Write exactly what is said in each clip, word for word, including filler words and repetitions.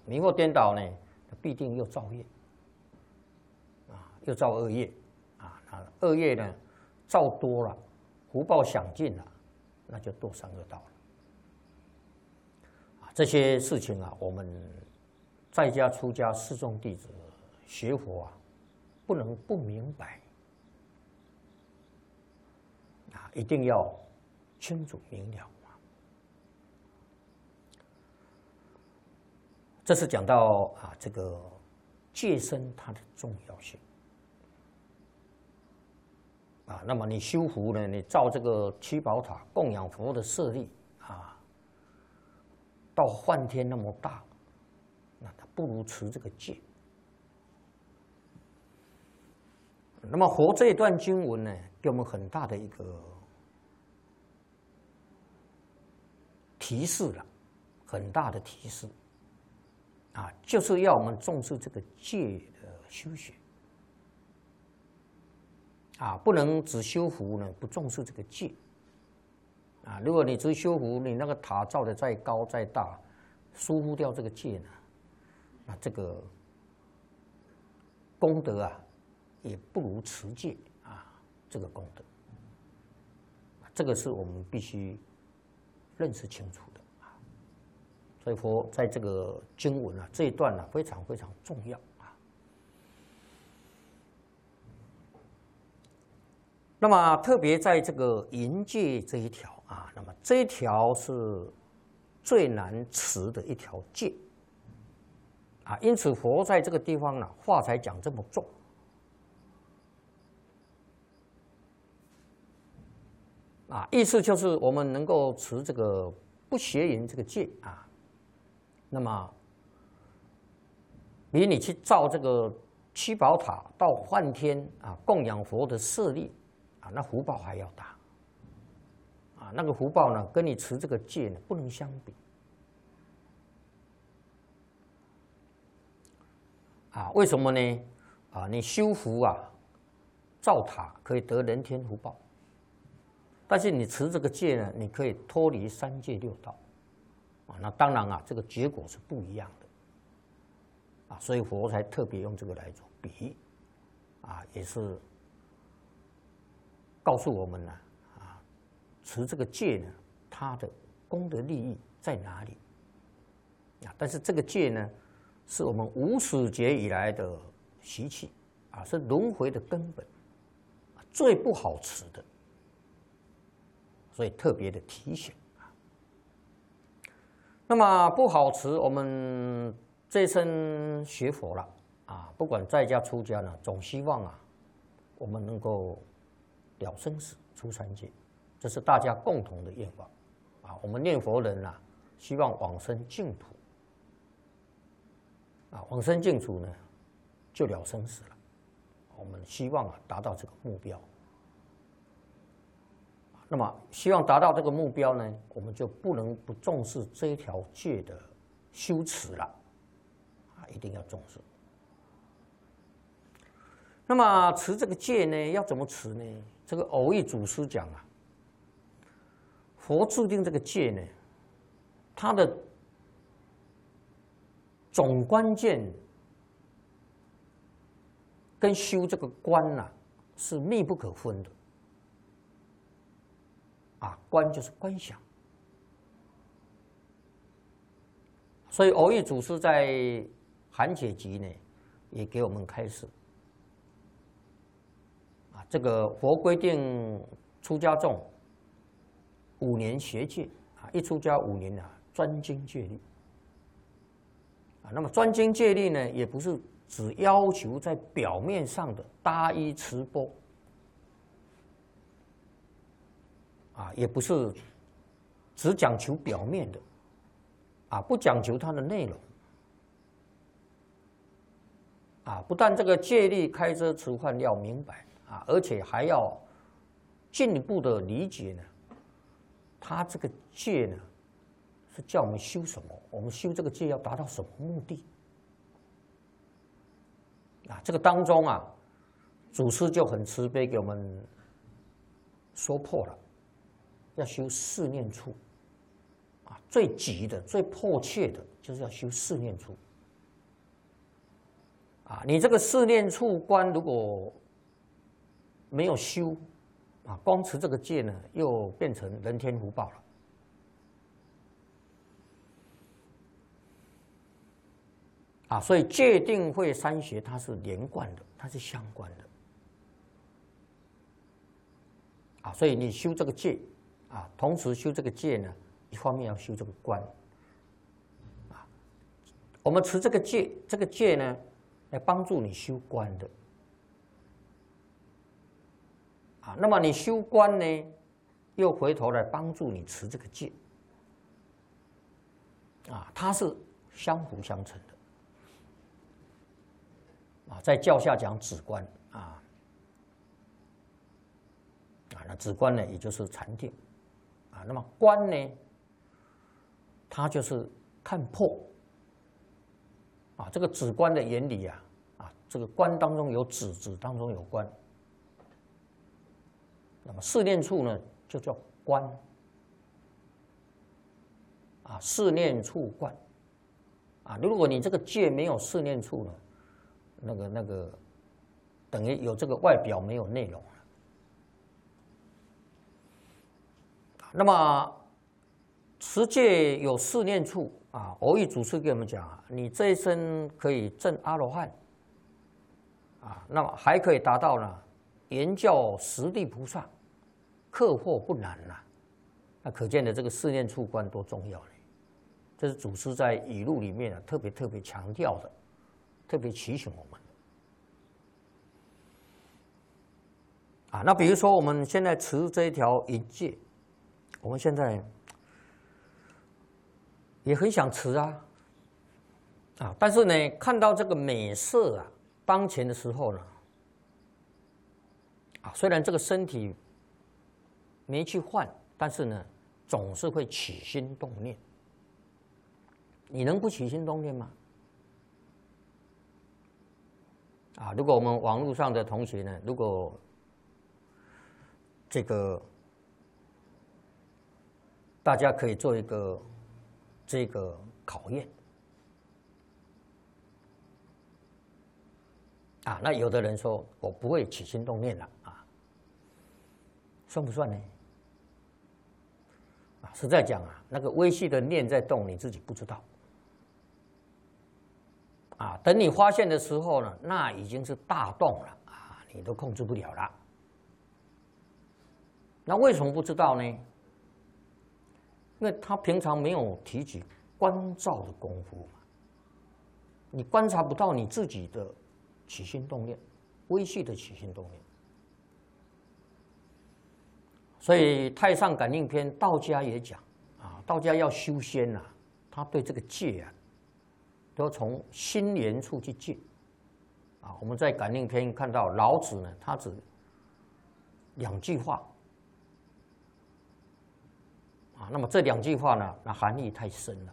迷惑颠倒呢，必定又造业，啊，又造恶业，啊，那恶业呢，造多了，福报享尽了，那就堕三恶道了。啊，这些事情啊，我们在家出家四众弟子学佛啊，不能不明白，啊，一定要清楚明了。这是讲到啊，这个戒身它的重要性啊。那么你修福呢，你造这个七宝塔供养佛的舍利啊，到梵天那么大，那它不如持这个戒。那么佛这一段经文呢，给我们很大的一个提示了，很大的提示。啊，就是要我们重视这个戒的修学啊，不能只修福呢，不重视这个戒啊。如果你只修福，你那个塔造的再高再大，疏忽掉这个戒呢，那这个功德啊，也不如持戒啊这个功德。这个是我们必须认识清楚的。所以佛在这个经文啊这一段呢、啊、非常非常重要啊。那么特别在这个淫戒这一条啊，那么这一条是最难持的一条戒啊，因此佛在这个地方呢、啊、话才讲这么重啊，意思就是我们能够持这个不邪淫这个戒啊。那么，比你去造这个七宝塔到梵天啊供养佛的舍利啊，那福报还要大啊。那个福报呢，跟你持这个戒呢不能相比啊。为什么呢？啊，你修福啊，造塔可以得人天福报，但是你持这个戒呢，你可以脱离三界六道。啊，那当然啊，这个结果是不一样的啊，所以佛才特别用这个来做比喻啊，也是告诉我们呢啊，持这个戒呢，它的功德利益在哪里啊？但是这个戒呢，是我们无始劫以来的习气啊，是轮回的根本，最不好持的，所以特别的提醒。那么不好持，我们这一生学佛了啊，不管在家出家呢，总希望啊，我们能够了生死、出三界，这是大家共同的愿望啊。我们念佛人啊，希望往生净土啊，往生净土呢，就了生死了。我们希望啊，达到这个目标。那么，希望达到这个目标呢，我们就不能不重视这一条戒的修持了，啊，一定要重视。那么持这个戒呢，要怎么持呢？这个偶益祖师讲啊，佛制定这个戒呢，它的总关键跟修这个观呐、啊、是密不可分的。啊，观就是观想，所以偶益祖师在《含解集》呢，也给我们开示。啊，这个佛规定出家众五年学戒啊，一出家五年啊，专精戒律。啊，那么专精戒律呢，也不是只要求在表面上的搭衣持钵。啊，也不是只讲求表面的，啊，不讲求它的内容，啊，不但这个戒律开遮持犯要明白啊，而且还要进一步的理解呢，它这个戒呢是叫我们修什么？我们修这个戒要达到什么目的？啊，这个当中啊，祖师就很慈悲给我们说破了。要修四念处，啊，最急的、最迫切的，就是要修四念处。 啊，你这个四念处观如果没有修，啊，光持这个戒呢，又变成人天福报了。啊，所以戒定慧三学它是连贯的，它是相关的。啊，所以你修这个戒，啊，同时修这个戒呢，一方面要修这个观。啊，我们持这个戒，这个戒呢，来帮助你修观的。啊，那么你修观呢，又回头来帮助你持这个戒。啊，它是相辅相成的。啊，在教下讲止观啊，啊，那止观呢，也就是禅定，啊，那么观呢，它就是看破，啊，这个止观的原理啊，啊，这个观当中有止，止当中有观，那么四念处呢，就叫观，啊，四念处观，啊，如果你这个戒没有四念处呢？那个那个，等于有这个外表没有内容了。那么持戒有四念处啊，蕅益祖师给我们讲啊，你这一生可以证阿罗汉啊，那么还可以达到呢言教十地菩萨，克获不难呐、啊。那可见的这个四念处观多重要呢？这是祖师在语录里面啊特别特别强调的。特别提醒我们啊，那比如说我们现在持这一条淫戒，我们现在也很想持啊，啊，但是呢，看到这个美色啊当前的时候呢，啊，虽然这个身体没去换，但是呢，总是会起心动念。你能不起心动念吗？啊，如果我们网络上的同学呢，如果这个大家可以做一个这个考验啊，那有的人说我不会起心动念了啊，算不算呢？啊，实在讲啊，那个微细的念在动，你自己不知道。啊，等你发现的时候呢，那已经是大动了啊，你都控制不了了。那为什么不知道呢？因为他平常没有提起观照的功夫嘛，你观察不到你自己的起心动念，微细的起心动念。所以《太上感应篇》道家也讲啊，道家要修仙啊，他对这个戒啊。都从心源处去戒啊！我们在《感应篇》看到老子呢，他只两句话啊，那么这两句话呢，那含义太深了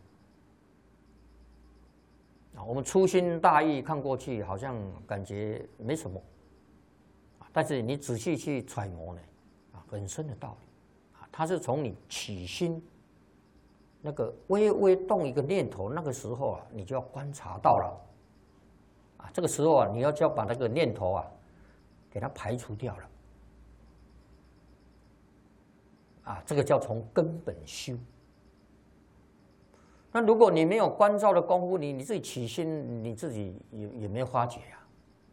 啊。我们粗心大意看过去，好像感觉没什么啊，但是你仔细去揣摩呢，啊，很深的道理啊。它是从你起心。那个微微动一个念头，那个时候啊，你就要观察到了，啊，这个时候啊，你要就要把那个念头啊，给它排除掉了，啊，这个叫从根本修。那如果你没有观照的功夫，你你自己起心，你自己也也没发觉呀，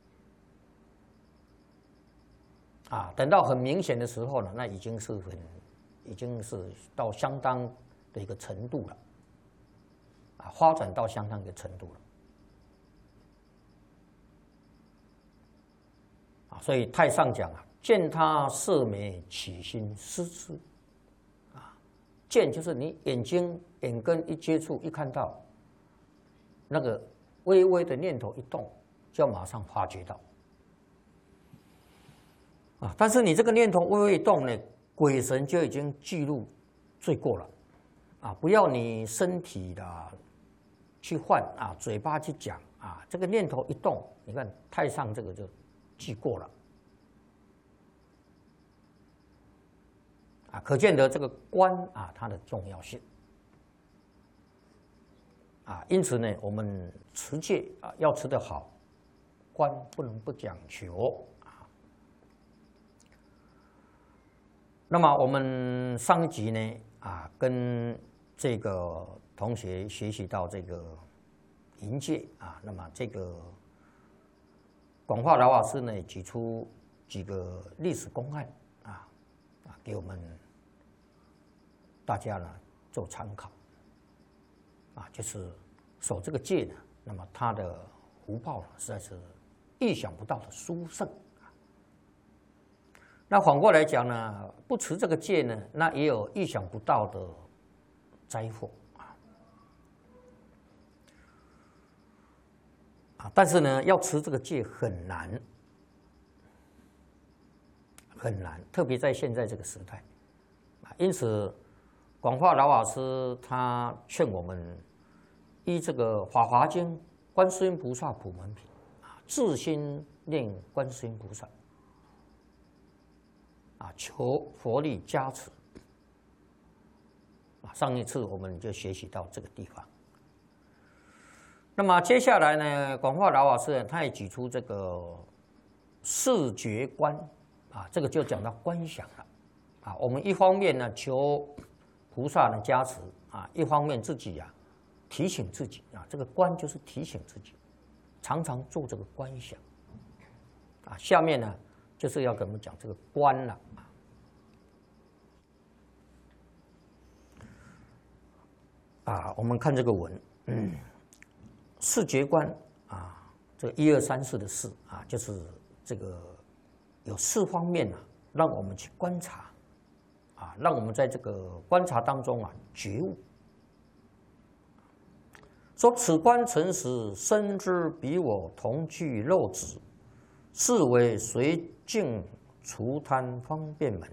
啊，等到很明显的时候呢，那已经是很，已经是到相当。的一个程度了，啊，发展到相当一个程度了，啊，所以太上讲啊，见他色美，起心思之，啊，见就是你眼睛眼根一接触一看到，那个微微的念头一动，就要马上发觉到，啊，但是你这个念头微微一动呢，鬼神就已经记录罪过了。啊，不要你身体的去换啊，嘴巴去讲啊，这个念头一动，你看太上这个就记过了啊，可见得这个观啊它的重要性啊，因此呢，我们持戒啊要持得好观不能不讲求啊。那么我们上一集呢啊，跟这个同学学习到这个营界啊，那么这个广化老法师呢举出几个历史公案啊啊，给我们大家呢做参考啊，就是守这个戒呢，那么他的福报呢实在是意想不到的殊胜。那反过来讲呢，不持这个戒呢，那也有意想不到的灾祸啊。啊，但是呢，要持这个戒很难，很难，特别在现在这个时代啊。因此，广化老法师他劝我们依这个《法华经》观世音菩萨普门品啊，自心念观世音菩萨。啊，求佛力加持。啊，上一次我们就学习到这个地方。那么接下来呢，广化老法师他也举出这个视觉观，啊，这个就讲到观想了。啊，我们一方面呢求菩萨的加持，啊，一方面自己啊提醒自己啊，这个观就是提醒自己，常常做这个观想。啊，下面呢就是要跟我们讲这个观了。啊，我们看这个文，嗯，视觉观啊，这个一二三四的四啊，就是这个有四方面啊，让我们去观察，啊，让我们在这个观察当中啊觉悟。说此观诚实，深知彼我同具肉质，是为随境除贪方便门。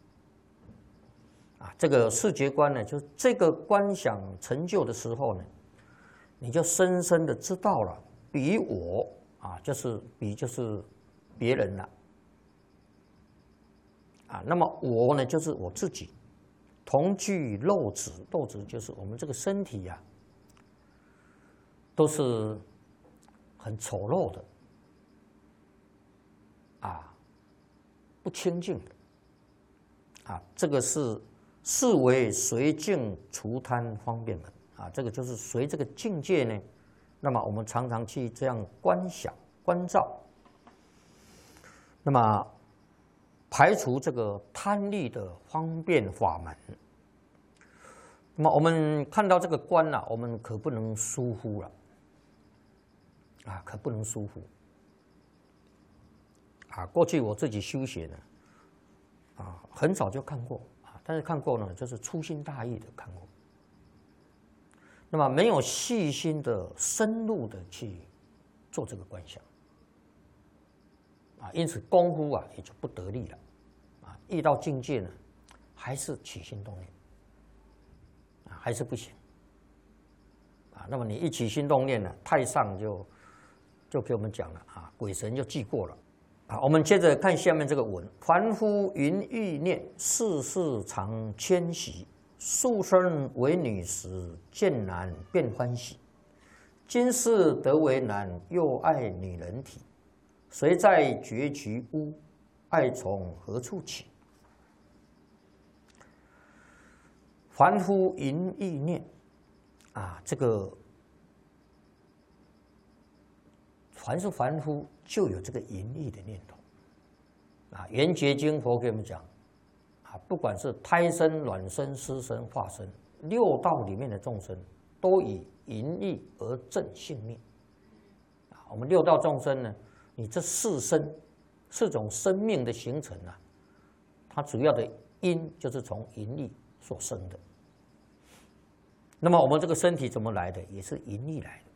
啊，这个视觉观呢，就是这个观想成就的时候呢，你就深深的知道了彼我啊，就是彼就是别人了啊。那么我呢，就是我自己，同具肉质，肉质就是我们这个身体呀、啊，都是很丑陋的啊，不清净的啊，这个是。是为随境除贪方便门啊，这个就是随这个境界呢，那么我们常常去这样观想、观照，那么排除这个贪利的方便法门。那么我们看到这个观啊，我们可不能疏忽了啊，可不能疏忽啊。过去我自己修学呢，啊，很早就看过。但是看过呢，就是粗心大意的看过，那么没有细心的、深入的去做这个观想，啊，因此功夫啊也就不得力了，啊，遇到境界呢，还是起心动念，啊，还是不行，啊，那么你一起心动念呢，太上就就给我们讲了啊，鬼神就记过了。啊，我们接着看下面这个文：凡夫云欲念，世事常迁徙。素身为女时，见男便欢喜。今世得为男，又爱女人体。谁在绝局屋？爱从何处起？凡夫云欲念，啊，这个凡是凡夫。就有这个淫欲的念头啊！《圆觉经》佛给我们讲啊，不管是胎生、卵生、湿生、化生，六道里面的众生，都以淫欲而正性命啊。我们六道众生呢，你这四生四种生命的形成啊，它主要的因就是从淫欲所生的。那么我们这个身体怎么来的？也是淫欲来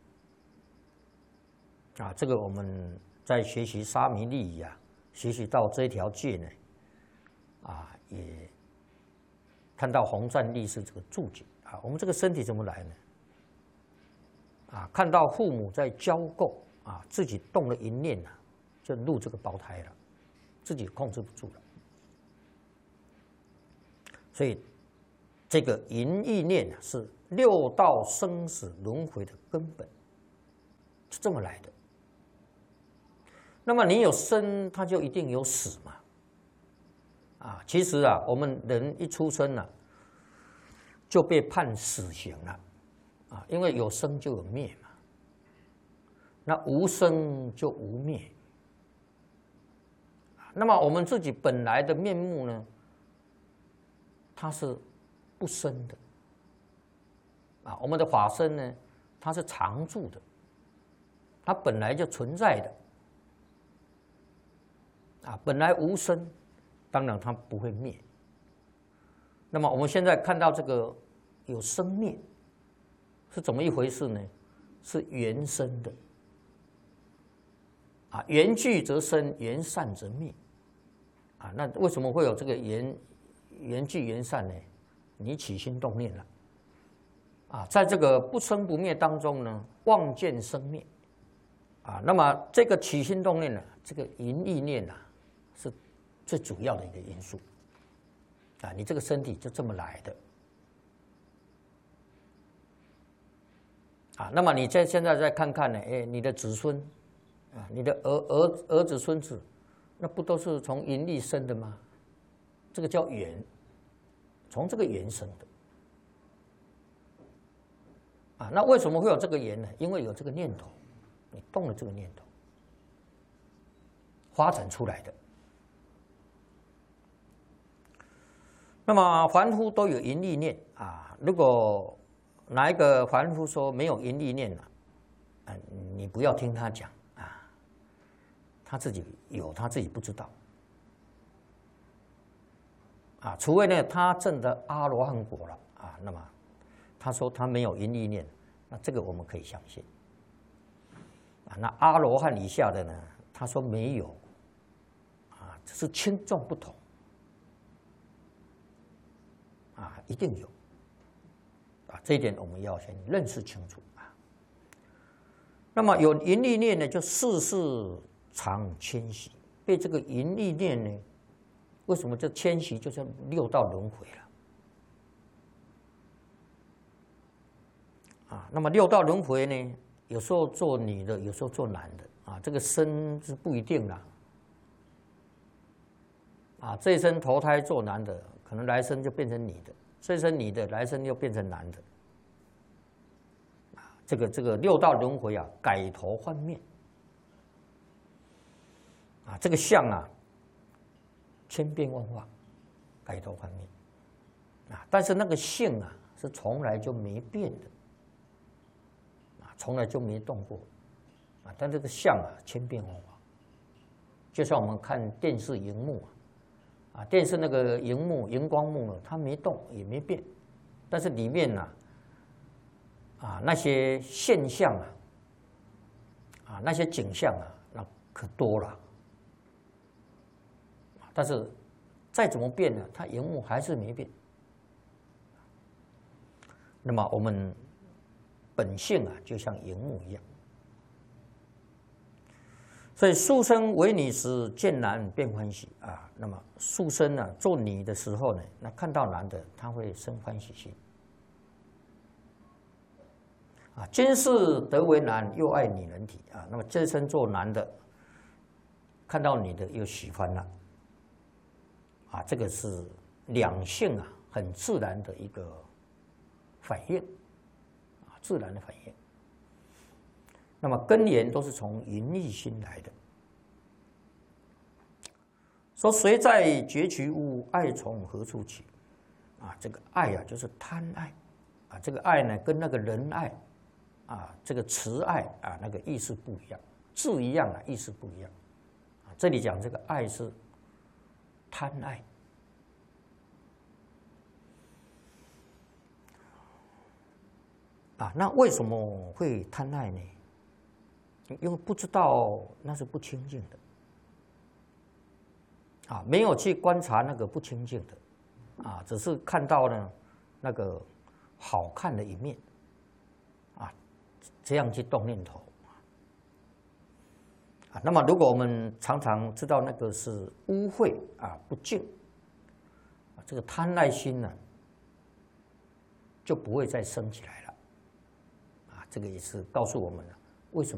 的啊！这个我们。在学习沙弥利益啊，学习到这条戒呢，啊，也看到洪赞律师这个注解啊，我们这个身体怎么来呢？啊，看到父母在交媾啊，自己动了一念啊，就入这个胞胎了，自己控制不住了，所以这个淫欲念啊，是六道生死轮回的根本，是这么来的。 那么你有生，它就一定有死嘛。啊，其实啊，我们人一出生啊，就被判死刑了，啊，因为有生就有灭嘛。那无生就无灭。那么我们自己本来的面目呢，它是不生的。啊，我们的法身呢，它是常住的，它本来就存在的。啊，本来无生，当然它不会灭。那么我们现在看到这个有生灭，是怎么一回事呢？是缘生的。啊，缘聚则生，缘散则灭。啊，那为什么会有这个缘缘聚缘散呢？你起心动念了。啊，在这个不生不灭当中呢，望见生灭。啊，那么这个起心动念呢，这个淫意念呐，是最主要的一个因素。啊，你这个身体就这么来的。啊，那么你在现在再看看呢，哎，你的子孙，啊，你的儿儿儿子孙子，那不都是从淫力生的吗？这个叫缘，从这个缘生的。啊，那为什么会有这个缘呢？因为有这个念头，你动了这个念头，发展出来的。那么凡夫都有淫力念啊，如果哪一个凡夫说没有淫力念了，啊，你不要听他讲啊，他自己有，他自己不知道。啊，除非呢他证得阿罗汉果了啊，那么他说他没有淫力念，那这个我们可以相信。啊，那阿罗汉以下的呢，他说没有，啊，只是轻重不同。啊，一定有，啊，这一点我们要先认识清楚啊。那么有淫力念呢，就世世常迁徙，被这个淫力念呢，为什么这迁徙就是六道轮回了？啊，那么六道轮回呢，有时候做女的，有时候做男的，啊，这个生是不一定啦。啊，这一生投胎做男的，可能来生就变成女的；这一生女的，来生又变成男的。啊，这个这个六道轮回啊，改头换面。啊，这个相啊，千变万化，改头换面。啊，但是那个性啊，是从来就没变的。啊，从来就没动过。啊，但这个相啊，千变万化。就像我们看电视荧幕啊。啊，电视那个荧幕、荧光幕呢，它没动也没变，但是里面呢，啊那些现象啊，啊那些景象啊，那可多了。但是再怎么变呢，它荧幕还是没变。那么我们本性啊，就像荧幕一样。所以宿生为女时，见男便欢喜啊。那么宿生呢，做女的时候呢，那看到男的，他会生欢喜心。啊，今世得为男，又爱女人体啊。那么这生做男的，看到女的又喜欢了。啊，这个是两性啊，很自然的一个反应，啊，自然的反应。那么根源都是从淫欲心来的。说谁在绝渠屋，爱从何处起？啊，这个爱啊，就是贪爱，啊，这个爱呢，跟那个仁爱，啊，这个慈爱啊，那个意思不一样，字一样啊，意思不一样。啊，这里讲这个爱是贪爱。啊，那为什么会贪爱呢？因为不知道那是不清净的，啊，没有去观察那个不清净的，啊，只是看到呢那个好看的一面，啊，这样去动念头，啊，那么如果我们常常知道那个是污秽啊不净，啊，这个贪爱心呢就不会再升起来了，啊，这个也是告诉我们了。为什么